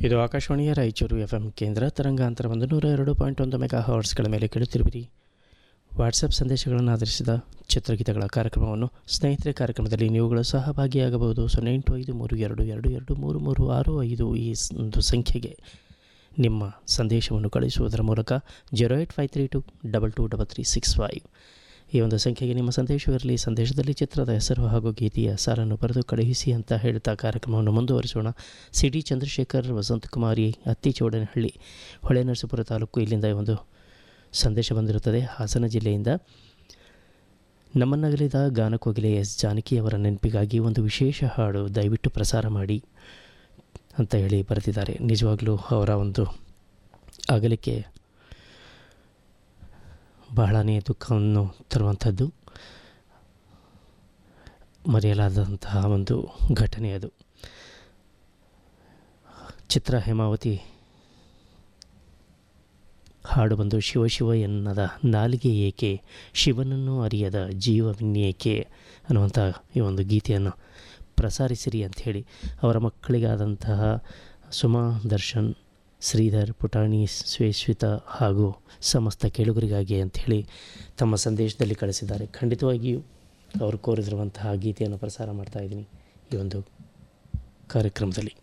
ಇದು ಆಕಾಶವಾಣಿಯ ರಾಯಚೂರು ಎಫ್.ಎಂ ಕೇಂದ್ರ ತರಂಗಾಂತರ 102.1 ಮೆಗಾ ಹರ್ಟ್ಸ್ಗಳ ಮೇಲೆ ಕೇಳುತ್ತಿರುವಿರಿ. ವಾಟ್ಸಪ್ ಸಂದೇಶಗಳನ್ನು ಆಧರಿಸಿದ ಚಿತ್ರಗೀತೆಗಳ ಕಾರ್ಯಕ್ರಮವನ್ನು ಸ್ನೇಹಿತರೆ ಕಾರ್ಯಕ್ರಮದಲ್ಲಿ ನೀವುಗಳು ಸಹಭಾಗಿಯಾಗಬಹುದು. 0853222336 ಈ ಒಂದು ಸಂಖ್ಯೆಗೆ ನಿಮ್ಮ ಸಂದೇಶವನ್ನು ಕಳುಹಿಸುವುದರ ಮೂಲಕ 08532223365 ಈ ಒಂದು ಸಂಖ್ಯೆಗೆ ನಿಮ್ಮ ಸಂದೇಶವಿರಲಿ. ಸಂದೇಶದಲ್ಲಿ ಚಿತ್ರದ ಹೆಸರು ಹಾಗೂ ಗೀತೆಯ ಸಾಲನ್ನು ಬರೆದು ಕಳುಹಿಸಿ ಅಂತ ಹೇಳುತ್ತಾ ಕಾರ್ಯಕ್ರಮವನ್ನು ಮುಂದುವರಿಸೋಣ. ಸಿ.ಡಿ. ಚಂದ್ರಶೇಖರ್, ವಸಂತಕುಮಾರಿ, ಅತ್ತಿಚೌಡನಹಳ್ಳಿ, ಹೊಳೆನರಸೀಪುರ ತಾಲೂಕು ಇಲ್ಲಿಂದ ಒಂದು ಸಂದೇಶ ಬಂದಿರುತ್ತದೆ. ಹಾಸನ ಜಿಲ್ಲೆಯಿಂದ ನಮ್ಮನ್ನಗಲಿದ ಗಾನಕೋಗಿಲೆ ಎಸ್ ಜಾನಕಿಯವರ ನೆನಪಿಗಾಗಿ ಒಂದು ವಿಶೇಷ ಹಾಡು ದಯವಿಟ್ಟು ಪ್ರಸಾರ ಮಾಡಿ ಅಂತ ಹೇಳಿ ಬರೆದಿದ್ದಾರೆ. ನಿಜವಾಗಲೂ ಅವರ ಒಂದು ಅಗಲಿಕೆ ಬಹಳನೇ ದುಃಖವನ್ನು ತರುವಂಥದ್ದು, ಮರೆಯಲಾದಂತಹ ಒಂದು ಘಟನೆ ಅದು. ಚಿತ್ರ ಹೇಮಾವತಿ ಹಾಡು ಬಂದು ಶಿವ ಶಿವ ಎನ್ನದ ನಾಲಿಗೆ ಏಕೆ, ಶಿವನನ್ನು ಅರಿಯದ ಜೀವವಿನ್ನೇಕೆ ಅನ್ನುವಂಥ ಈ ಒಂದು ಗೀತೆಯನ್ನು ಪ್ರಸಾರಿಸಿರಿ ಅಂಥೇಳಿ ಅವರ ಮಕ್ಕಳಿಗಾದಂತಹ ಸುಮಾ, ದರ್ಶನ್, ಶ್ರೀಧರ್, ಪುಟಾಣಿ, ಶ್ವೇಶ್ವಿತಾ ಹಾಗೂ ಸಮಸ್ತ ಕೇಳುಗರಿಗಾಗಿ ಅಂಥೇಳಿ ತಮ್ಮ ಸಂದೇಶದಲ್ಲಿ ಕಳಿಸಿದ್ದಾರೆ. ಖಂಡಿತವಾಗಿಯೂ ಅವರು ಕೋರಿದಿರುವಂತಹ ಗೀತೆಯನ್ನು ಪ್ರಸಾರ ಮಾಡ್ತಾಯಿದ್ದೀನಿ ಈ ಒಂದು ಕಾರ್ಯಕ್ರಮದಲ್ಲಿ.